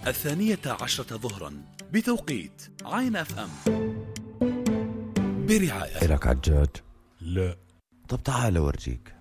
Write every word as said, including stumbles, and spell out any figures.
الثانية عشرة ظهرا بتوقيت عين اف ام، برعاية. إلك عجاج؟ لا. طب تعال أورجيك.